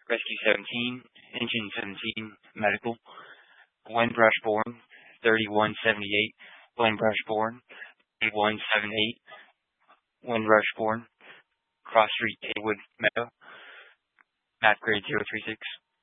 Rescue 17, Engine 17, Medical, Gwen Brushborn, 3178, Gwen Brushborn, 8178, Gwen Brushborn, Cross Street, Haywood, Meadow, map grade 036.